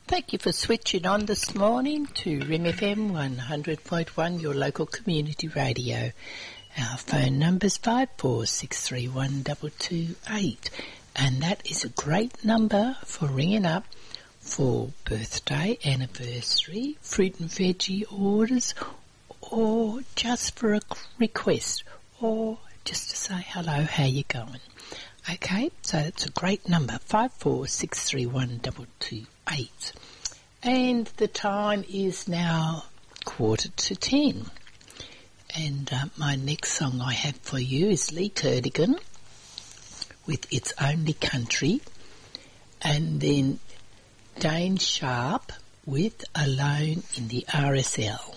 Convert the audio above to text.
Thank you for switching on this morning to Rim FM 100.1, your local community radio. Our phone number's 54631228, and that is a great number for ringing up for birthday, anniversary, fruit and veggie orders, or just for a request, or just to say hello, how you going? Okay, so it's a great number, 54631228. And the time is now 9:45. And my next song I have for you is Lee Kerrigan with It's Only Country, and then Dane Sharp with Alone in the RSL.